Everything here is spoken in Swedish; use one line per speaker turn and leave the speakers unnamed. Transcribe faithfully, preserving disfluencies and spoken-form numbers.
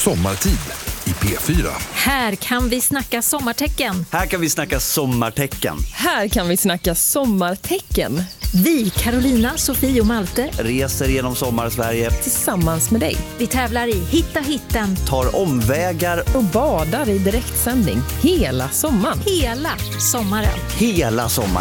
Sommartid i P fyra.
Här kan vi snacka sommartecken.
Här kan vi snacka sommartecken.
Här kan vi snacka sommartecken.
Vi, Carolina, Sofie och Malte,
reser genom sommar-Sverige
Tillsammans med dig.
vi tävlar i Hitta hitten
tar omvägar
Och badar i direktsändning hela sommaren.
hela sommaren.
hela sommaren.